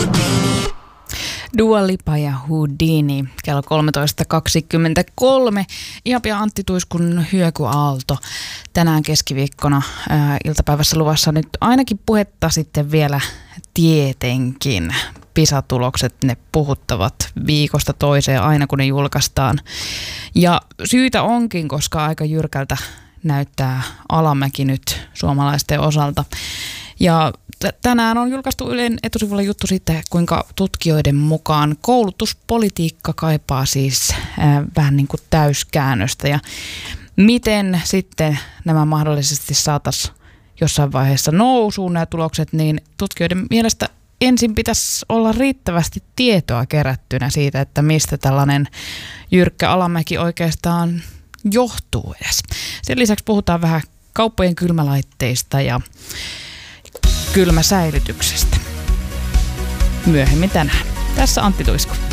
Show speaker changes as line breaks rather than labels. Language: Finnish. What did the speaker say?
Dua Lipa ja Houdini, kello 13.23. Ihan pian Antti Tuiskun Hyökyaalto. Tänään keskiviikkona iltapäivässä luvassa nyt ainakin puhetta sitten vielä tietenkin. PISA-tulokset, ne puhuttavat viikosta toiseen aina kun ne julkaistaan. Ja syytä onkin, koska aika jyrkältä näyttää alamäki nyt suomalaisten osalta. Ja tänään on julkaistu Ylen etusivulla juttu siitä, kuinka tutkijoiden mukaan koulutuspolitiikka kaipaa siis vähän niin kuin täyskäännöstä. Ja miten sitten nämä mahdollisesti saataisiin jossain vaiheessa nousuun nämä tulokset, niin tutkijoiden mielestä ensin pitäisi olla riittävästi tietoa kerättynä siitä, että mistä tällainen jyrkkä alamäki oikeastaan johtuu edes. Sen lisäksi puhutaan vähän kauppojen kylmälaitteista ja kylmäsäilytyksestä myöhemmin tänään. Tässä Antti Tuisku.